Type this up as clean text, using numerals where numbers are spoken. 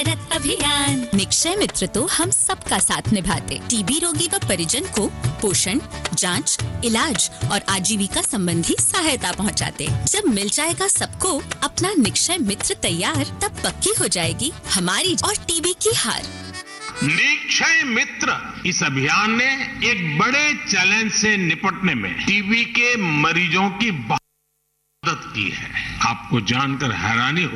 भारत अभियान। निक्षय मित्र तो हम सबका साथ निभाते, टीबी रोगी व परिजन को पोषण, जांच, इलाज और आजीविका संबंधी सहायता पहुंचाते। जब मिल जाएगा सबको अपना निक्षय मित्र तैयार, तब पक्की हो जाएगी हमारी और टीबी की हार। निक्षय मित्र इस अभियान ने एक बड़े चैलेंज से निपटने में टीबी के मरीजों की मदद की है। आपको जानकर हैरानी